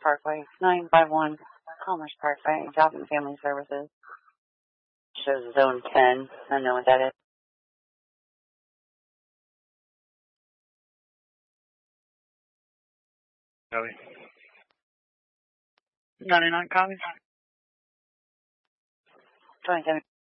Parkway, 951 Commerce Parkway, Job and Family Services. Shows zone 10. I don't know what that is. Copy. 99 copies. 27.